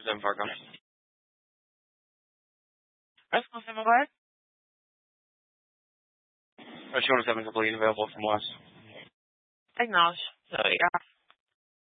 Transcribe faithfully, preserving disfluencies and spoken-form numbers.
in Fargo. That's going to go ahead. Or two oh seven completely available from West. Acknowledge. So, yeah.